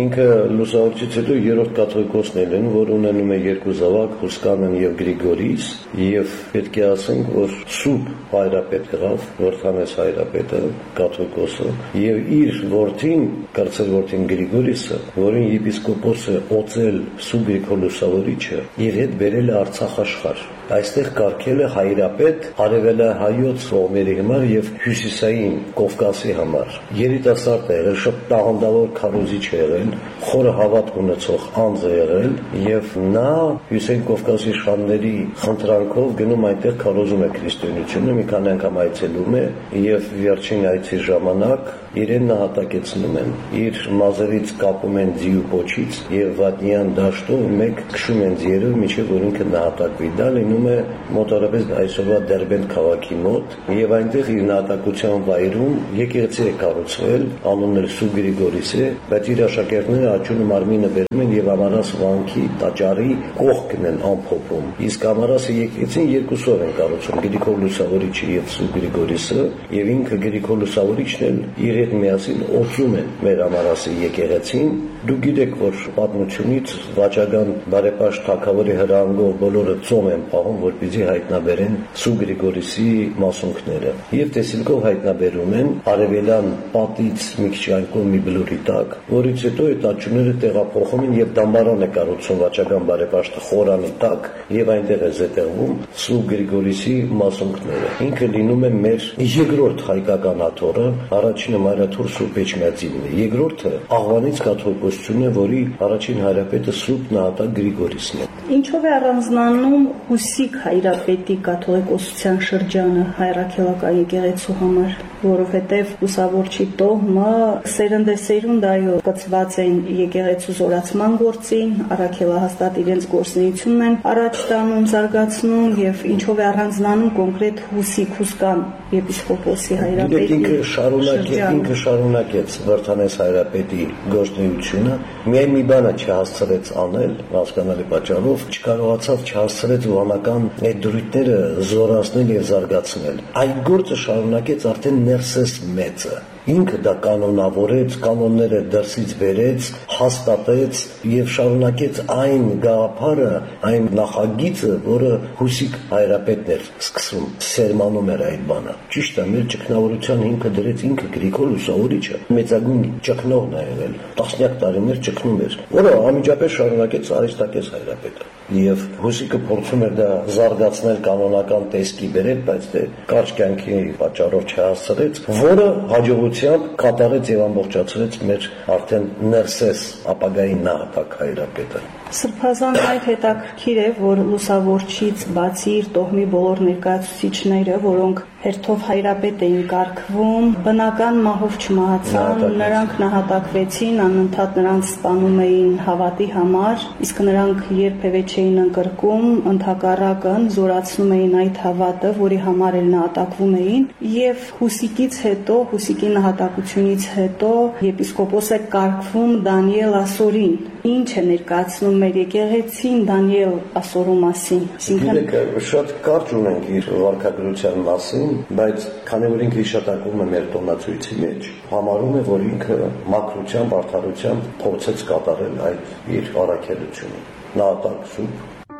ինքը լուսավորչից հետո երրորդ կաթողիկոսն են, որ ունենում է երկու զավակ, Հուսկանն եւ Գրիգորիս, եւ պետք է ասենք, որ Սուրբ Հայրապետ եղավ, Վրթանես Հայրապետը, կաթողիկոսը, եւ իր որդին, կարծել որդին Գրիգորիսը, որին եպիսկոպոսը Օծել Սուրբ Գրիգոր Լուսավորիչը իր հետ բերել է Արցախ աշխարհ։ Այստեղ կարգել է հայրապետ արևելահայոց կողմերի համար եւ հյուսիսային Կովկասի համար։ Երիտասարդ է եղել, շատ տաղանդավոր քարոզիչ է եղել, խորը հավատք ունեցող անձ է եղել եւ նա Հյուսիսային Կովկասի իշխանների խնդրանքով գնում այնտեղ քարոզում է քրիստոնեությունը, մի քանի անգամ այցելում է եւ վերջին այցի ժամանակ իրեն նահատակեցնում են, իր մազերից կապում են ձիու պոչից եւ վատնյան դաշտով մեկ քշում են ձիերով, մինչեւ որ ինքը նահատակվի։ Դա լինում է մոտավորապես այսօրվա Դերբենդ քաղաքի մոտ եւ այնտեղ իր նահատակության վայրում եկեղեցի է կառուցվել, անունն էլ Սուրբ Գրիգորիս է, բայց իր աշակերտները աճունը մարմինը բերում են եւ Ամարաս վանքի տաճարի կողքն են ամփոփում։ Իսկ Ամարասը եկեղեցին երկուսով են կառուցում, Գրիգոր Լուսավորիչը եւ Սուրբ Գրիգորիսը, եւ ինքը Գրիգոր Լուսավորիչն էլ իր հետ միասին օծում են մեր Ամարասի եկեղեցին։ Դուք գիտեք, որ պատմությունից վաճական բարեպաշտ թագավորի հրահանգով բոլորը ծոմ են պահում, որպեսզի հայտնաբերեն Սուրբ Գրիգորիսի մասունքները։ Եվ տեսիլքով հայտնաբերում են արևելյան պատից մի քիչ այն կողմի բլուրի տակ, որից հետո այդ աճուները տեղափոխում են եւ դամբարան է կառուցում վաճական բարեպաշտը խորանի տակ եւ այնտեղ է զետեղվում Սուրբ Գրիգորիսի մասունքները։ Ինքը լինում է մեր երկրորդ հայկական աթոռը, առաջինը Մայրաթուր Սուրբ Էջմիածինն է, երկրորդը Աղվանից կաթողիկոսությունն է, որի առաջին հայրապետը Սուրբ Նահատակ Գրիգորիսն է։ Ինչով է առանձնանում Հուսիկ հայրապետի կաթողիկոսության շրջանը հայրաքելական եկեղեցու համար, որովհետև Լուսավորչի տոհմը սերնդեսերունդ այո կցված են եկեղեցու զորացման գործին, առաքելահաստատ իրենց գործունեությունն են առաջ տանում, զարգացնում եւ ինչով է առանձնանում կոնկրետ Հուսիկ Հուսկան եպիսկոպոսի հայրապետի ինքը շարունակեց Վրթանես հայրապետի գործունեությունը, միայն մի բանը չհասցրեց անել, հասկանալի պատճառով չհասցրեց վանական այդ դրույթները զորացնել եւ զարգացնել։ Այդ գործը շարունակեց արդեն Ներսես մեծը։ Ինքը դա կանոնավորեց, կանոնները դրսից բերեց, հաստատեց եւ շարունակեց այն գաղափարը, այն նախագիծը, որը Հուսիկ հայրապետն էր սկսում, սերմանում էր այդ բանը։ Ճիշտ է, մեր ճգնավորության հիմքը դրեց ինքը Գրիգոր Լուսավորիչը, մեծագույն ճգնողն է եղել, տասնյակ տարիներ ճգնում էր, որը անմիջապես շարունակեց Արիստակես հայրապետը։ Եվ Հուսիկը փորձում էր դա զարգացնել կանոնական տեսքի բերել, բայց դե կարճ կյանքի պատճառով չհասցրեց, որը հաջողությամբ կատարեց եւ ամբողջացրեց մեր արդեն Ներսես ապագայի Նահատակ հայրապետը։ Սրբազան այդ հետաքրքիր է, որ Լուսավորչից բացի իր տոհմի բոլոր ներկայացուցիչները, որոնք հերթով հայրապետ էին կարգվում, բնական մահով չմահացան, նրանք նահատակվեցին, անընդհատ նրանց սպանում էին հավատի համար, իսկ նրանք երբևէ չէին ընկրկում, ընդհակառակն զորացնում էին այդ հավատը, որի համար էլ նահատակվում էին, եւ Հուսիկից հետո, Հուսիկի նահատակությունից հետո եպիսկոպոս է կարգվում Դանիել Ասորին։ Ինչ է ներկայացնում մեր եկեղեցին Դանիել Ասորու մասին։ Գիտեք, շատ կարճ ունենք իր վարքագրության մասին, բայց քանի որ ինքը հիշատակվում է մեր տոնացույցի մեջ, համարում է, որ ինքը մաքրությամբ, արդարությամբ փորձեց կատարել այդ իր առաքելությունը։ Նահատակ Սուրբ